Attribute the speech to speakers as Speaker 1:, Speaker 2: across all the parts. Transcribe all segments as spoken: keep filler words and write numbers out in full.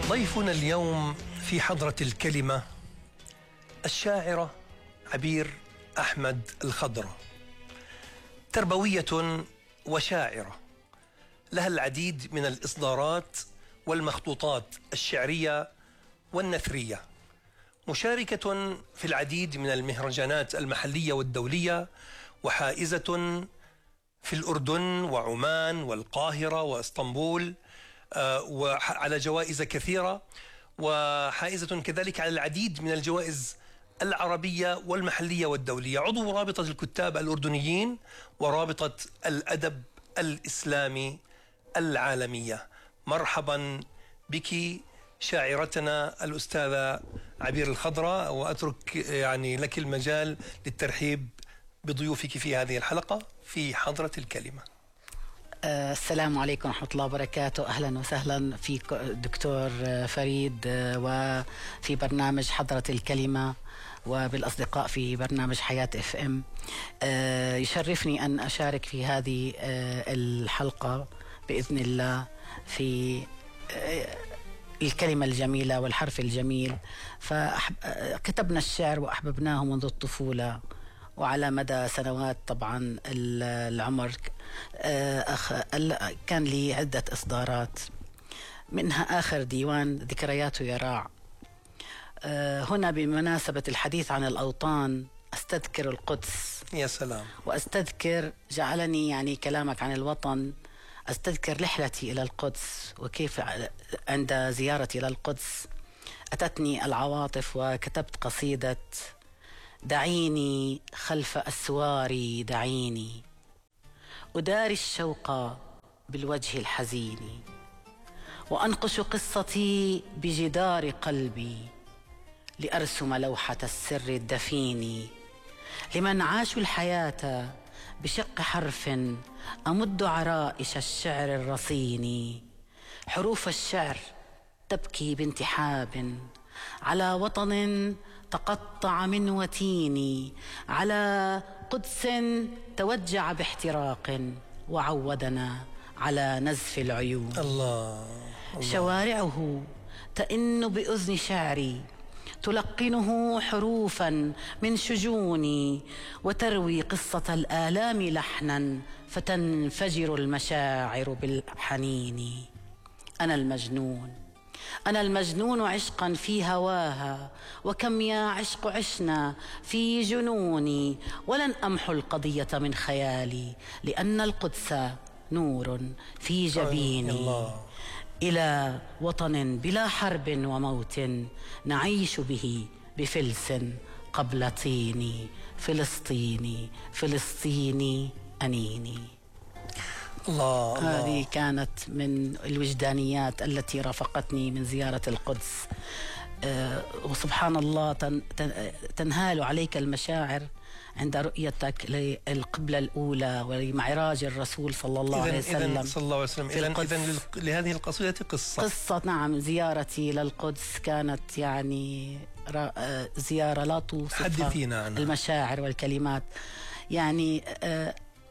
Speaker 1: ضيفنا اليوم في حضرة الكلمة الشاعرة عبير أحمد الخضر، تربوية وشاعرة، لها العديد من الإصدارات والمخطوطات الشعرية والنثرية، مشاركة في العديد من المهرجانات المحلية والدولية، وحائزة في الأردن وعمان والقاهرة وإسطنبول وعلى جوائز كثيرة، وحائزة كذلك على العديد من الجوائز العربية والمحلية والدولية، عضو رابطة الكتاب الأردنيين ورابطة الأدب الإسلامي العالمية. مرحبا بك شاعرتنا الأستاذة عبير الخضراء، وأترك يعني لك المجال للترحيب بضيوفك في هذه الحلقة في حضرة الكلمة.
Speaker 2: السلام عليكم ورحمة الله وبركاته. أهلا وسهلا في دكتور فريد وفي برنامج حضرة الكلمة وبالأصدقاء في برنامج حياة اف ام. يشرفني أن أشارك في هذه الحلقة بإذن الله في الكلمة الجميلة والحرف الجميل. فكتبنا الشعر وأحببناه منذ الطفولة وعلى مدى سنوات طبعا العمر. كان لي عدة إصدارات، منها آخر ديوان ذكريات يراع. هنا بمناسبة الحديث عن الأوطان أستذكر القدس.
Speaker 1: يا سلام.
Speaker 2: وأستذكر، جعلني يعني كلامك عن الوطن أستذكر رحلتي إلى القدس، وكيف عند زيارتي إلى القدس أتتني العواطف وكتبت قصيدة: دعيني خلف أسواري، دعيني أداري الشوق بالوجه الحزين، وأنقش قصتي بجدار قلبي لأرسم لوحة السر الدفين. لمن عاشوا الحياة بشق حرف أمد عرائش الشعر الرصين. حروف الشعر تبكي بانتحاب على وطن تقطع من وتين، على قدس توجع باحتراق وعودنا على نزف العيون.
Speaker 1: الله, الله.
Speaker 2: شوارعه تئن بأذن شعري، تلقنه حروفا من شجوني، وتروي قصة الآلام لحنا فتنفجر المشاعر بالحنين. أنا المجنون، أنا المجنون عشقا في هواها، وكم يا عشق عشنا في جنوني، ولن أمحو القضية من خيالي، لأن القدس نور في جبيني. إلى وطن بلا حرب وموت نعيش به بفلس قبل طيني، فلسطيني فلسطيني أنيني.
Speaker 1: الله.
Speaker 2: هذه كانت من الوجدانيات التي رافقتني من زيارة القدس. أه وسبحان الله تن تنهال عليك المشاعر عند رؤيتك للقبلة الأولى ولمعراج الرسول صلى الله عليه وسلم.
Speaker 1: إذن صلى الله عليه وسلم. إذن, إذن لهذه القصيدة قصة.
Speaker 2: قصة نعم. زيارتي للقدس كانت يعني زيارة لا توصف.
Speaker 1: حدثينا عنها.
Speaker 2: المشاعر والكلمات يعني أه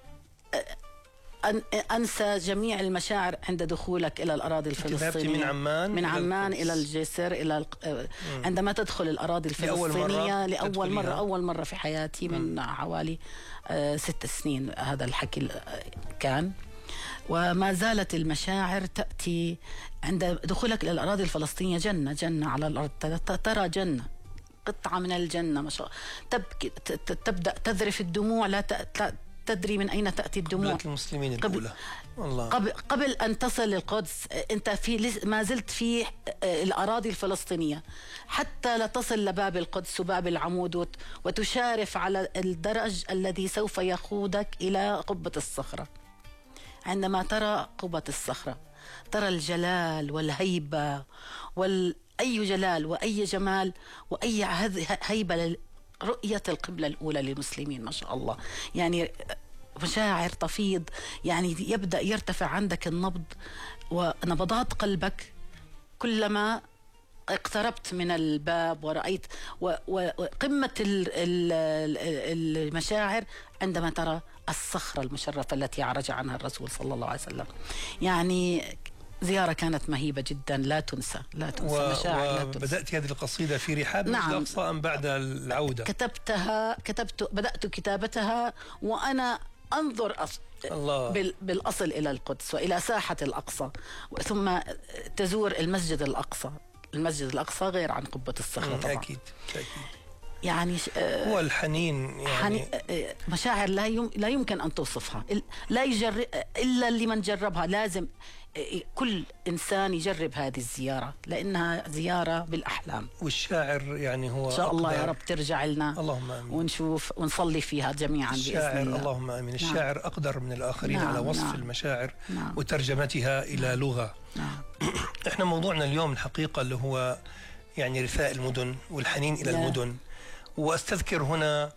Speaker 2: أن أنسى جميع المشاعر عند دخولك إلى الأراضي الفلسطينية.
Speaker 1: من عمان
Speaker 2: من عمان إلى الجسر، إلى عندما تدخل الأراضي الفلسطينية لأول مرة, مرة أول مرة في حياتي من مم. حوالي ست سنين هذا الحكي كان. وما زالت المشاعر تأتي عند دخولك إلى الأراضي الفلسطينية. جنة جنة على الأرض، ترى جنة، قطعة من الجنة ما شاء الله. تبدأ تذرف الدموع، لا تدري من أين تأتي الدموع.
Speaker 1: قبل المسلمين الأولى. الله.
Speaker 2: قبل, قبل أن تصل للقدس أنت في ما زلت في الأراضي الفلسطينية، حتى لا تصل لباب القدس وباب العمود وتشارف على الدرج الذي سوف يقودك إلى قبة الصخرة. عندما ترى قبة الصخرة ترى الجلال والهيبة وأي جلال وأي جمال وأي هيبة، رؤية القبلة الأولى للمسلمين ما شاء الله. يعني مشاعر تفيض، يعني يبدأ يرتفع عندك النبض ونبضات قلبك كلما اقتربت من الباب ورأيت. وقمة المشاعر عندما ترى الصخرة المشرفة التي عرج عنها الرسول صلى الله عليه وسلم. يعني زيارة كانت مهيبة جدا، لا تنسى لا تنسى
Speaker 1: و...
Speaker 2: مشاعر لا تنسى.
Speaker 1: وبدأت هذه القصيدة في رحاب
Speaker 2: نعم.
Speaker 1: المسجد الأقصى أم بعد العودة؟
Speaker 2: كتبتها كتبت بدأت كتابتها وأنا أنظر أص...
Speaker 1: الله.
Speaker 2: بال... بالأصل إلى القدس وإلى ساحة الأقصى، ثم تزور المسجد الأقصى. المسجد الأقصى غير عن قبة الصخرة طبعا.
Speaker 1: أكيد أكيد.
Speaker 2: يعني آه
Speaker 1: هو الحنين يعني
Speaker 2: حني... آه مشاعر لا يم... لا يمكن أن توصفها، لا يجرب إلا اللي من جربها. لازم كل إنسان يجرب هذه الزيارة لأنها زيارة بالأحلام.
Speaker 1: والشاعر يعني هو
Speaker 2: إن شاء الله
Speaker 1: أقدر.
Speaker 2: يا رب ترجع لنا
Speaker 1: اللهم آمين.
Speaker 2: ونشوف ونصلي فيها جميعا
Speaker 1: الشاعر
Speaker 2: بإذن الله.
Speaker 1: اللهم آمين.
Speaker 2: نعم.
Speaker 1: الشاعر أقدر من الآخرين
Speaker 2: نعم.
Speaker 1: على وصف
Speaker 2: نعم.
Speaker 1: المشاعر
Speaker 2: نعم.
Speaker 1: وترجمتها إلى لغة.
Speaker 2: نعم.
Speaker 1: إحنا موضوعنا اليوم الحقيقة اللي هو يعني رثاء المدن والحنين إلى
Speaker 2: لا.
Speaker 1: المدن. وأستذكر هنا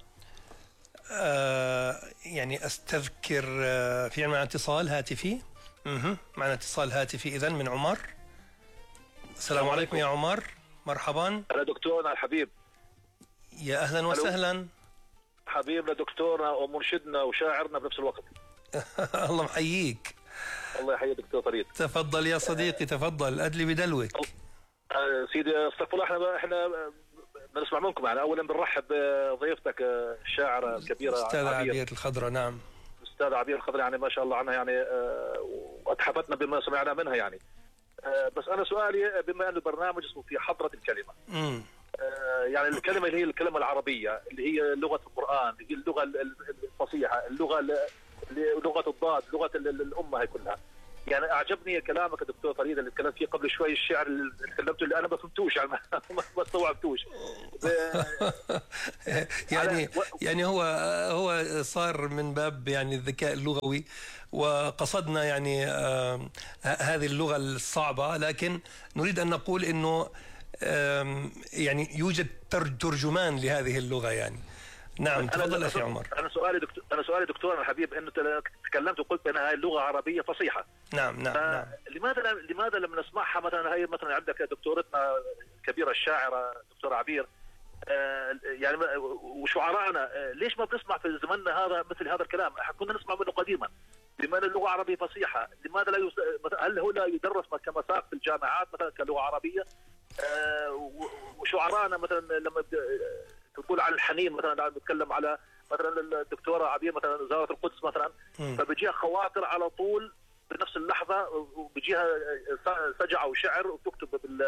Speaker 1: آه يعني أستذكر آه في معنا اتصال هاتفي. مه. معنا اتصال هاتفي إذن من عمر. السلام عليكم يا عمر، مرحبا.
Speaker 3: أنا دكتورنا الحبيب.
Speaker 1: يا أهلا وسهلا.
Speaker 3: حبيبنا دكتورنا ومنشدنا وشاعرنا بنفس الوقت.
Speaker 1: الله محييك.
Speaker 3: الله يحييك دكتور فريد.
Speaker 1: تفضل يا صديقي، تفضل أدلي بدلوك.
Speaker 3: أه سيدي استغفر الله، احنا احنا بنسمع منكم يعني. اولا بنرحب بضيفتك الشاعره الكبيره
Speaker 1: استاذه عبير الخضراء. نعم
Speaker 3: استاذه عبير الخضراء، يعني ما شاء الله عنها يعني واتحفتنا بما سمعنا منها يعني. بس انا سؤالي بما انه البرنامج اسمه في حضره الكلمه.
Speaker 1: امم
Speaker 3: يعني الكلمه اللي هي الكلمه العربيه اللي هي لغه القران، اللي هي اللغه الفصيحه، اللغه لغه الضاد، لغه الامه هي كلها. يعني اعجبني كلامك دكتور فريد اللي تكلمت فيه قبل شوي، الشعر اللي تكلمته اللي انا ما فهمتوش يعني ما استوعبتوش.
Speaker 1: يعني يعني هو هو صار من باب يعني الذكاء اللغوي، وقصدنا يعني آه هذه اللغه الصعبه، لكن نريد ان نقول انه آه يعني يوجد ترجمان لهذه اللغه يعني. نعم تفضل اخي عمر.
Speaker 3: انا سؤالي دكتور انا سؤالي دكتورنا الحبيب، انه تكلمت وقلت انها هاي اللغه عربيه فصيحه.
Speaker 1: نعم نعم نعم.
Speaker 3: لماذا لماذا لما نسمعها مثلا، هي مثلا عندك دكتورتنا الكبيره الشاعره دكتوره عبير يعني وشعراءنا، ليش ما بنسمع في زمننا هذا مثل هذا الكلام؟ كنا نسمع منه قديما. لماذا اللغه عربيه فصيحه؟ لماذا لا يس... هل هو لا يدرس كمساق في الجامعات مثلا كلغه عربيه؟ وشعراءنا مثلا لما تقول على الحنين مثلا، بتكلم على مثلا الدكتوره عبير مثلا زارت القدس مثلا، فبيجيها خواطر على طول بنفس اللحظه، وبيجيها سجع وشعر وتكتب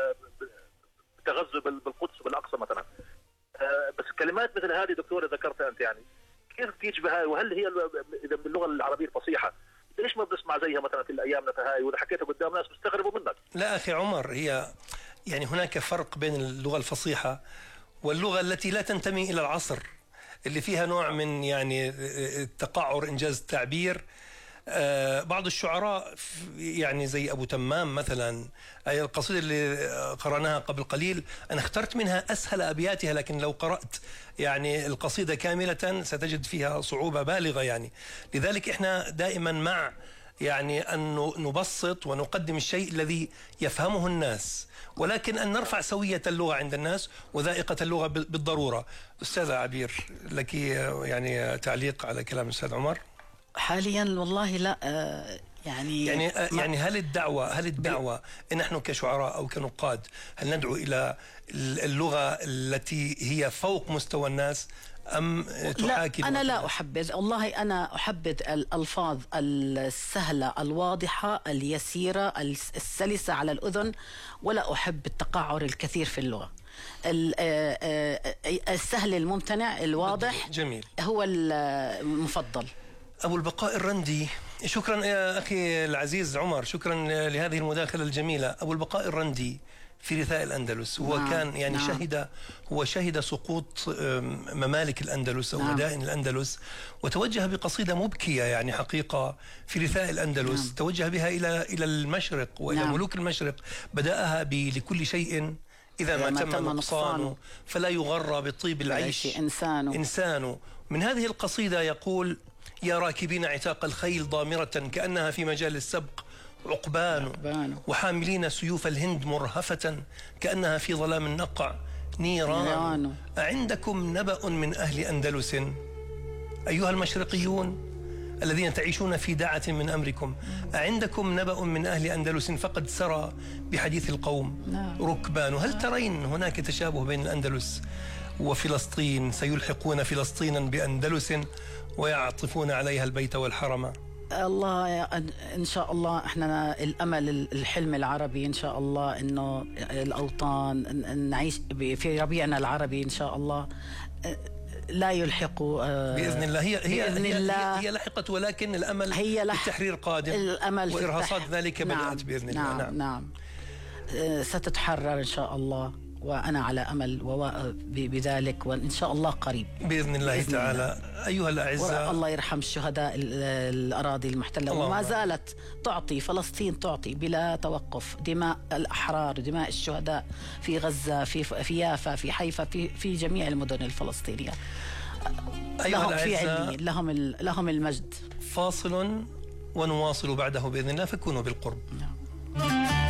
Speaker 3: بالتغذي بالقدس بالاقصى مثلا. بس كلمات مثل هذه دكتوره ذكرتها انت، يعني كيف تيجي بها؟ وهل هي اذا باللغه العربيه الفصيحه ليش ما بنسمع زيها مثلا في الايام هاي؟ واذا حكيتها قدام ناس بيستغربوا منك.
Speaker 1: لا اخي عمر، هي يعني هناك فرق بين اللغه الفصيحه واللغة التي لا تنتمي إلى العصر، اللي فيها نوع من يعني التقعر إنجاز التعبير. بعض الشعراء يعني زي أبو تمام مثلا، أي القصيدة اللي قرأناها قبل قليل أنا اخترت منها أسهل أبياتها، لكن لو قرأت يعني القصيدة كاملة ستجد فيها صعوبة بالغة يعني. لذلك إحنا دائما مع يعني أن نبسط ونقدم الشيء الذي يفهمه الناس، ولكن أن نرفع سوية اللغة عند الناس وذائقة اللغة بالضرورة. أستاذة عبير، لك يعني تعليق على كلام الأستاذ عمر؟
Speaker 2: حاليا والله لا يعني
Speaker 1: يعني يعني هل الدعوة هل الدعوة نحن كشعراء أو كنقاد هل ندعو إلى اللغة التي هي فوق مستوى الناس أم تحاكي؟
Speaker 2: لا أنا لا أحبذ، والله أنا أحبذ الألفاظ السهلة الواضحة اليسيرة السلسة على الأذن، ولا أحب التقعر الكثير في اللغة. السهل الممتنع الواضح
Speaker 1: جميل
Speaker 2: هو المفضل.
Speaker 1: أبو البقاء الرندي، شكرا يا أخي العزيز عمر، شكرا لهذه المداخلة الجميلة. أبو البقاء الرندي في رثاء الأندلس هو نعم. كان يعني نعم. شهد هو شهد سقوط ممالك الأندلس أو نعم. مدائن الأندلس، وتوجه بقصيدة مبكية يعني حقيقة في رثاء الأندلس. نعم. توجه بها إلى إلى المشرق وإلى نعم. ملوك المشرق. بدأها بلكل شيء إذا ما تم نقصانه فلا يغرى بطيب العيش
Speaker 2: إنسان.
Speaker 1: إنسان. من هذه القصيدة يقول: يا راكبين عتاق الخيل ضامرة كأنها في مجال السبق عقبان، وحاملين سيوف الهند مرهفة كأنها في ظلام النقع نيران. أعندكم نبأ من أهل أندلس أيها المشرقيون؟ الذين تعيشون في داعة من أمركم. أعندكم نبأ من أهل أندلس فقد سرى بحديث القوم ركبان؟ هل ترين هناك تشابه بين الأندلس وفلسطين؟ سيلحقون فلسطينا بأندلس ويعطفون عليها البيت والحرم؟
Speaker 2: الله إن شاء الله. إحنا الأمل الحلم العربي إن شاء الله إنه الأوطان نعيش في ربيعنا العربي إن شاء الله لا يلحقوا
Speaker 1: بإذن الله. هي هي
Speaker 2: بإذن
Speaker 1: هي,
Speaker 2: الله.
Speaker 1: هي, هي لحقت، ولكن الأمل
Speaker 2: هي لح...
Speaker 1: التحرير قادم،
Speaker 2: الأمل
Speaker 1: وإرهاصات ذلك
Speaker 2: نعم.
Speaker 1: بدأت بإذن
Speaker 2: نعم.
Speaker 1: الله.
Speaker 2: نعم نعم ستتحرر إن شاء الله، وأنا على أمل بذلك، وإن شاء الله قريب
Speaker 1: بإذن الله بإذن تعالى. الله. أيها الأعزاء،
Speaker 2: الله يرحم الشهداء الأراضي المحتلة، وما زالت تعطي فلسطين تعطي بلا توقف دماء الأحرار، دماء الشهداء في غزة، في في يافا، في حيفا، في في جميع المدن الفلسطينية.
Speaker 1: أيها
Speaker 2: لهم في
Speaker 1: الأعزاء،
Speaker 2: عليين، لهم لهم المجد.
Speaker 1: فاصل ونواصل بعده بإذن الله، فكونوا بالقرب.
Speaker 2: نعم.